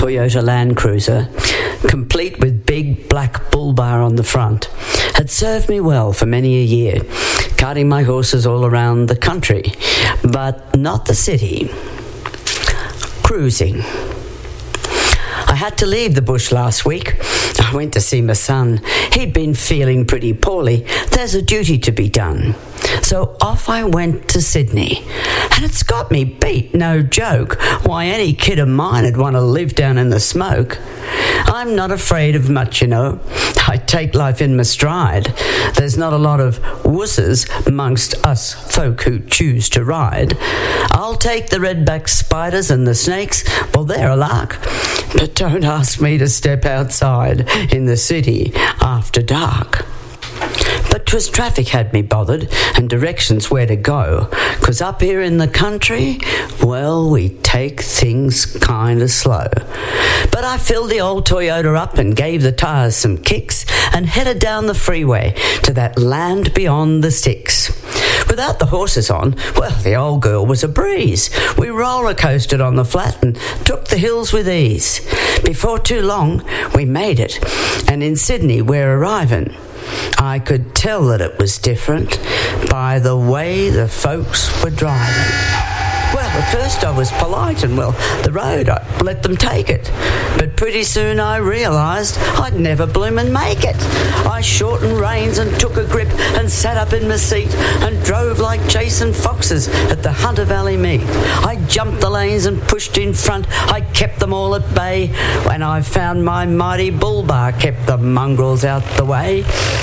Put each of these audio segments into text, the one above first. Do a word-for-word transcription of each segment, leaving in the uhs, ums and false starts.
Toyota Land Cruiser, complete with big black bull bar on the front, had served me well for many a year, carting my horses all around the country, but not the city. Cruising. I had to leave the bush last week. I went to see my son. He'd been feeling pretty poorly. There's a duty to be done. So off I went to Sydney. And it's got me beat, no joke. Why, any kid of mine would want to live down in the smoke. I'm not afraid of much, you know. I take life in my stride. There's not a lot of wusses amongst us folk who choose to ride. I'll take the redback spiders and the snakes, well, they're a lark. But don't ask me to step outside in the city after dark. But 'twas traffic had me bothered, and directions where to go, 'cause up here in the country, well, we take things kinda slow. But I filled the old Toyota up and gave the tyres some kicks, and headed down the freeway to that land beyond the sticks. Without the horses on, well, the old girl was a breeze. We roller coasted on the flat and took the hills with ease. Before too long, we made it, and in Sydney we're arriving. I could tell that it was different by the way the folks were driving. Well, at first I was polite and, well, the road, I let them take it. But pretty soon I realised I'd never bloomin' make it. I shortened reins and took a grip and sat up in my seat and drove like chasing foxes at the Hunter Valley meet. I jumped the lanes and pushed in front. I kept them all at bay. When I found my mighty bull bar kept the mongrels out the way.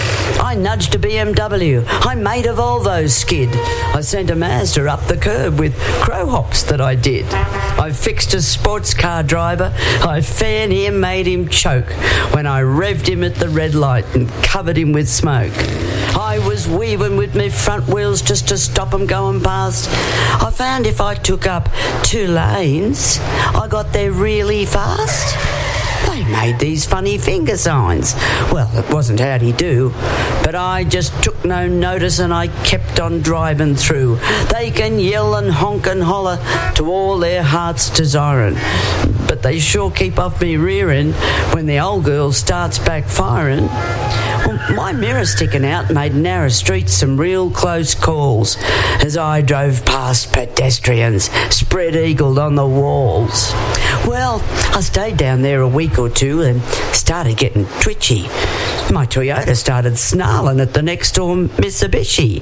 I nudged a B M W. I made a Volvo skid. I sent a Mazda up the curb with crow hops that I did. I fixed a sports car driver. I fair near made him choke when I revved him at the red light and covered him with smoke. I was weaving with my front wheels just to stop him going past. I found if I took up two lanes, I got there really fast. They made these funny finger signs. Well, it wasn't howdy do, but I just took no notice and I kept on driving through. They can yell and honk and holler to all their heart's desiring, but they sure keep off me rear end when the old girl starts backfiring. Well, my mirror sticking out made narrow streets some real close calls as I drove past pedestrians spread-eagled on the walls. Well, I stayed down there a week or two and started getting twitchy. My Toyota started snarling at the next door Mitsubishi.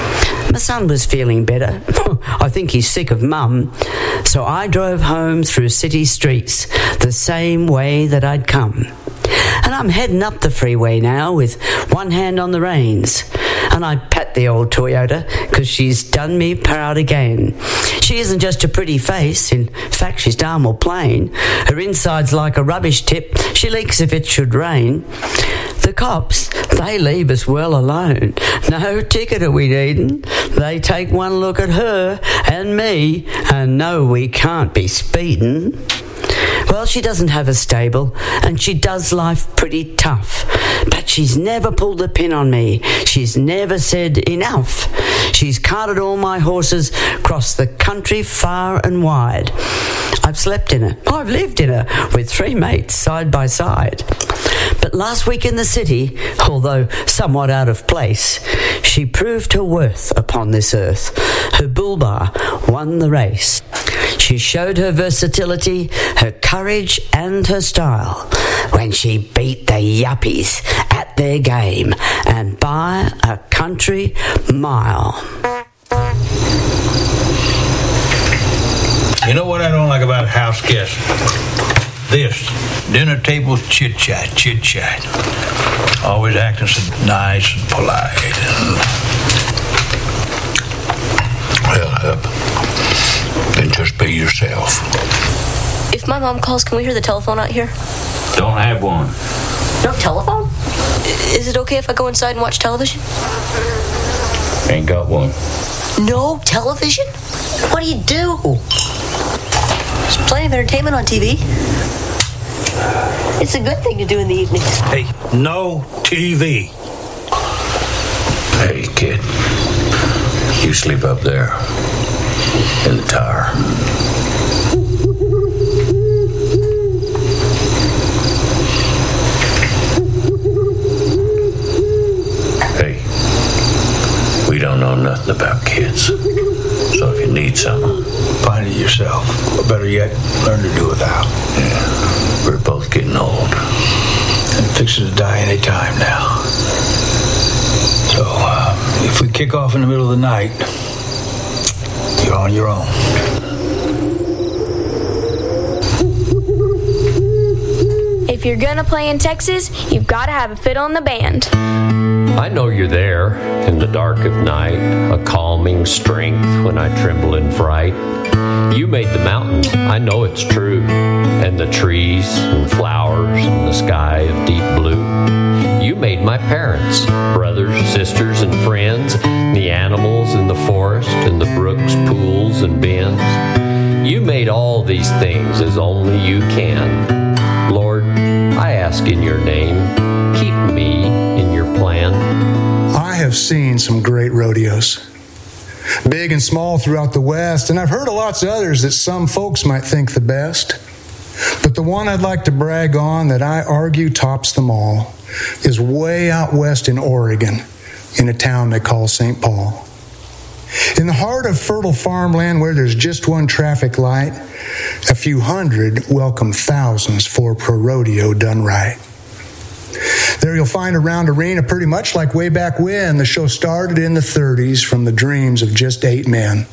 My son was feeling better. I think he's sick of mum. So I drove home through city streets the same way that I'd come. And I'm heading up the freeway now with one hand on the reins. And I pat the old Toyota because she's done me proud again. She isn't just a pretty face. In fact, she's darn well plain. Her inside's like a rubbish tip. She leaks if it should rain. The cops, they leave us well alone. No ticket are we needin'. They take one look at her and me and know we can't be speedin'. Well, she doesn't have a stable, and she does life pretty tough. But she's never pulled a pin on me. She's never said enough. She's carted all my horses across the country far and wide. I've slept in her. I've lived in her with three mates side by side. But last week in the city, although somewhat out of place, she proved her worth upon this earth. Her bull bar won the race. She showed her versatility, her courage and her style when she beat the yuppies at their game and by a country mile. You know what I don't like about house guests? This, dinner table chit-chat, chit-chat. Always acting so nice and polite. Well, uh, then just be yourself. If my mom calls, can we hear the telephone out here? Don't have one. No telephone? Is it okay if I go inside and watch television? Ain't got one. No television? What do you do? There's plenty of entertainment on T V. It's a good thing to do in the evenings. Hey, no T V. Hey, kid. You sleep up there in the tower. yet learn to do without. Yeah. We're both getting old. And fixing to die any time now. So, uh, if we kick off in the middle of the night, you're on your own. If you're gonna play in Texas, you've gotta have a fiddle in the band. I know you're there in the dark of night, a calming strength when I tremble in fright. You made the mountains, I know it's true, and the trees and flowers and the sky of deep blue. You made my parents, brothers, sisters, and friends, the animals in the forest and the brooks, pools, and bends. You made all these things as only you can. Lord, I ask in your name, keep me in your plan. I have seen some great rodeos, big and small throughout the West, and I've heard of lots of others that some folks might think the best. But the one I'd like to brag on that I argue tops them all is way out west in Oregon, in a town they call Saint Paul. In the heart of fertile farmland where there's just one traffic light, a few hundred welcome thousands for pro rodeo done right. There you'll find a round arena pretty much like way back when the show started in the thirties from the dreams of just eight men.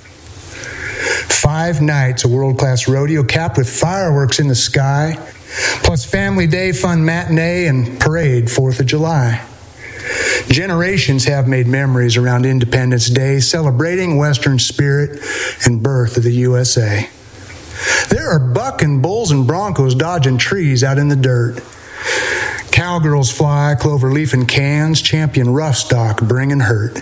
Five nights of world-class rodeo capped with fireworks in the sky, plus family day fun matinee and parade fourth of July. Generations have made memories around Independence Day, celebrating Western spirit and birth of the U S A. There are buck and bulls and broncos dodging trees out in the dirt. Cowgirls fly, clover leaf in cans, champion rough stock bringing hurt.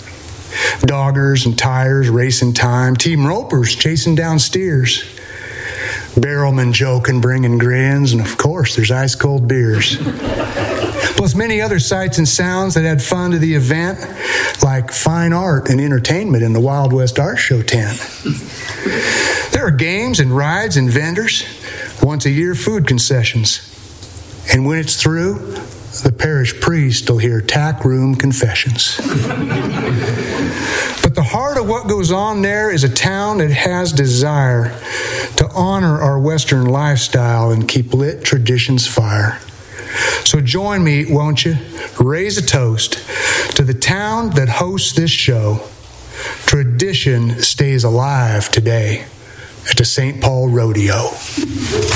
Doggers and tires racing time, team ropers chasing down steers. Barrelmen joking, bringing grins, and of course there's ice cold beers. Plus many other sights and sounds that add fun to the event, like fine art and entertainment in the Wild West Art Show tent. There are games and rides and vendors, once a year food concessions. And when it's through, the parish priest will hear tack room confessions. But the heart of what goes on there is a town that has desire to honor our Western lifestyle and keep lit traditions fire. So join me, won't you? Raise a toast to the town that hosts this show. Tradition stays alive today at the Saint Paul Rodeo.